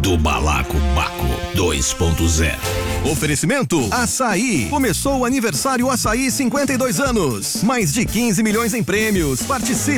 do Balacobaco 2.0. Oferecimento Açaí. Começou o aniversário Açaí 52 anos. Mais de 15 milhões em prêmios. Participe